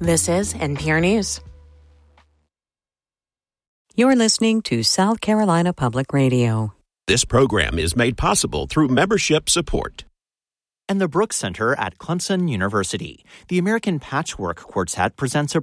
This is NPR News. You're listening to South Carolina Public Radio. This program is made possible through membership support. And the Brooks Center at Clemson University. The American Patchwork Quartet presents a